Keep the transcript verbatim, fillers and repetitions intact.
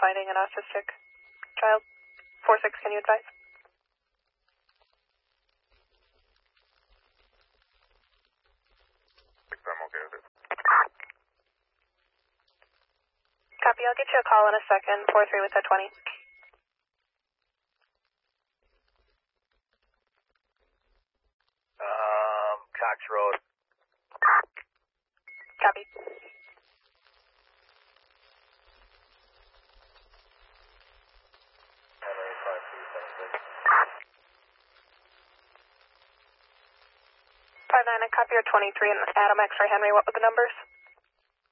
finding an autistic child. four six, can you advise? I'm okay with it. Copy, I'll get you a call in a second. four three with a twenty. Um, Cox Road. Copy. Five nine, I copy your twenty-three and Adam X-ray Henry. What were the numbers?